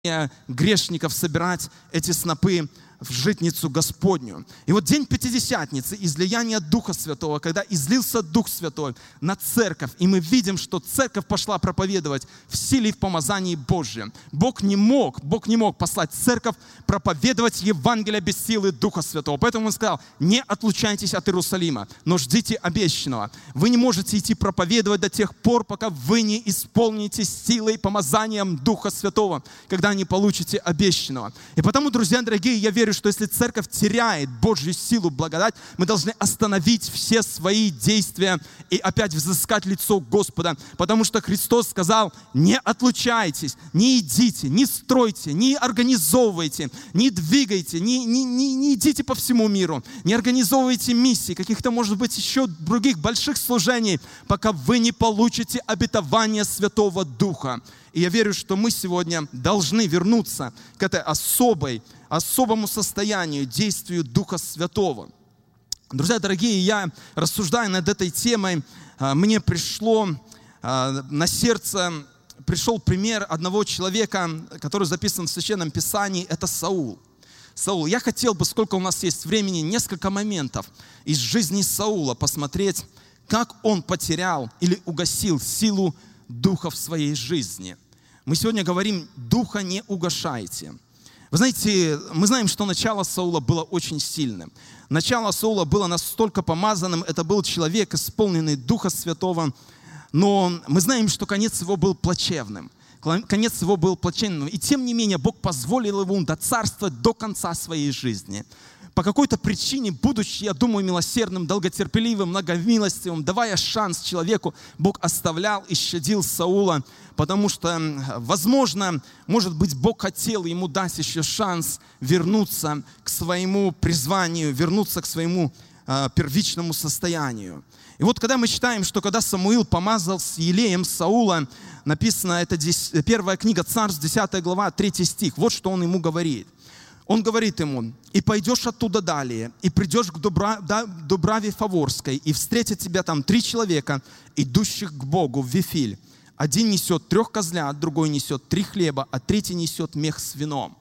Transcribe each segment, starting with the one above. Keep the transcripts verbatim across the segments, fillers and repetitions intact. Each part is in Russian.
грешников собирать эти снопы в житницу Господню. И вот день Пятидесятницы, излияние Духа Святого, когда излился Дух Святой на церковь, и мы видим, что церковь пошла проповедовать в силе и в помазании Божьем. Бог не мог, Бог не мог послать церковь проповедовать Евангелие без силы Духа Святого. Поэтому Он сказал: не отлучайтесь от Иерусалима, но ждите обещанного. Вы не можете идти проповедовать до тех пор, пока вы не исполните силой и помазанием Духа Святого, когда не получите обещанного. И потому, друзья дорогие, я верю, что если церковь теряет Божью силу, благодать, мы должны остановить все свои действия и опять взыскать лицо Господа. Потому что Христос сказал: не отлучайтесь, не идите, не стройте, не организовывайте, не двигайте, не, не, не, не идите по всему миру, не организовывайте миссии, каких-то, может быть, еще других больших служений, пока вы не получите обетование Святого Духа. И я верю, что мы сегодня должны вернуться к этой особой, особому состоянию, действию Духа Святого. Друзья дорогие, я, рассуждая над этой темой, мне пришло на сердце, пришел пример одного человека, который записан в Священном Писании, это Саул. Саул. Я хотел бы, сколько у нас есть времени, несколько моментов из жизни Саула посмотреть, как он потерял или угасил силу Духа в своей жизни. Мы сегодня говорим: Духа не угашайте. Вы знаете, мы знаем, что начало Саула было очень сильным. Начало Саула было настолько помазанным, это был человек, исполненный Духа Святого, но мы знаем, что конец его был плачевным. Конец его был плачевным. И тем не менее, Бог позволил ему доцарствовать до конца своей жизни. По какой-то причине, будучи, я думаю, милосердным, долготерпеливым, многомилостивым, давая шанс человеку, Бог оставлял и щадил Саула, потому что, возможно, может быть, Бог хотел ему дать еще шанс вернуться к своему призванию, вернуться к своему э, первичному состоянию. И вот когда мы читаем, что когда Самуил помазал с елеем Саула, написано, это первая книга Царств, десятая глава, третий стих, вот что он ему говорит. Он говорит ему: и пойдешь оттуда далее, и придешь к Дубраве Фаворской, и встретят тебя там три человека, идущих к Богу в Вифиль. Один несет трех козлят, другой несет три хлеба, а третий несет мех с вином.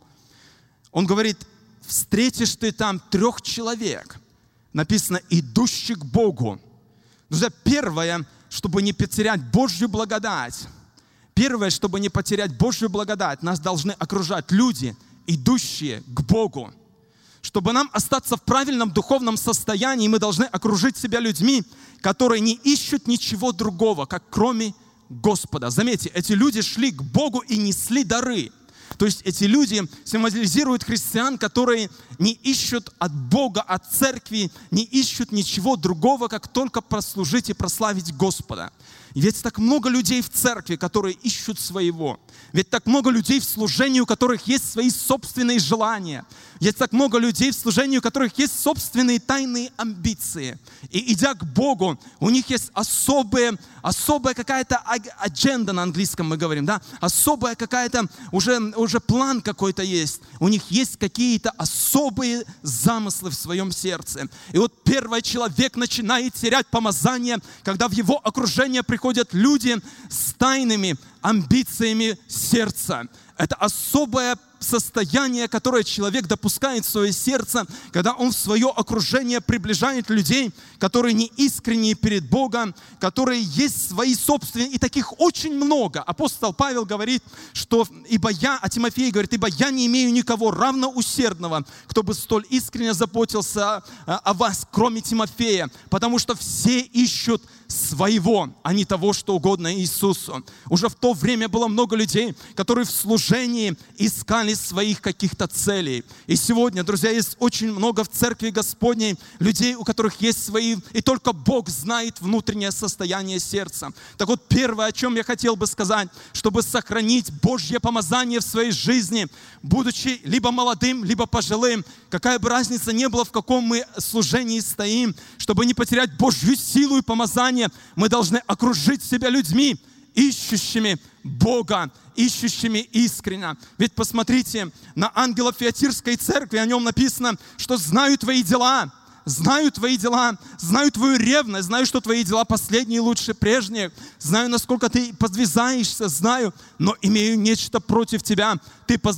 Он говорит: встретишь ты там трех человек, написано, идущих к Богу. Друзья, первое, чтобы не потерять Божью благодать, первое, чтобы не потерять Божью благодать, нас должны окружать люди, идущие к Богу. Чтобы нам остаться в правильном духовном состоянии, мы должны окружить себя людьми, которые не ищут ничего другого, как кроме Господа. Заметьте, эти люди шли к Богу и несли дары. То есть эти люди символизируют христиан, которые не ищут от Бога, от церкви, не ищут ничего другого, как только прослужить и прославить Господа. Ведь так много людей в церкви, которые ищут своего. Ведь так много людей в служении, у которых есть свои собственные желания. Есть так много людей в служении, у которых есть собственные тайные амбиции. И идя к Богу, у них есть особая, особая какая-то адженда, на английском мы говорим, да? Особая какая-то, уже, уже план какой-то есть. У них есть какие-то особые замыслы в своем сердце. И вот первый человек начинает терять помазание, когда в его окружение приходят люди с тайными амбициями сердца. Это особое состояние, которое человек допускает в свое сердце, когда он в свое окружение приближает людей, которые не искренние перед Богом, которые есть свои собственные, и таких очень много. Апостол Павел говорит, что ибо я, а Тимофей говорит, ибо я не имею никого равноусердного, кто бы столь искренне заботился о вас, кроме Тимофея, потому что все ищут своего, а не того, что угодно Иисусу. Уже в то время было много людей, которые в служении искали своих каких-то целей. И сегодня, друзья, есть очень много в Церкви Господней людей, у которых есть свои, и только Бог знает внутреннее состояние сердца. Так вот, первое, о чем я хотел бы сказать, чтобы сохранить Божье помазание в своей жизни, будучи либо молодым, либо пожилым, какая бы разница ни была, в каком мы служении стоим, чтобы не потерять Божью силу и помазание, мы должны окружить себя людьми, ищущими Бога, ищущими искренне. Ведь посмотрите на ангела Фиатирской церкви, о нем написано, что знаю твои дела, знаю твои дела, знаю твою ревность, знаю, что твои дела последние лучше прежних, знаю, насколько ты подвязаешься, знаю, но имею нечто против тебя. Ты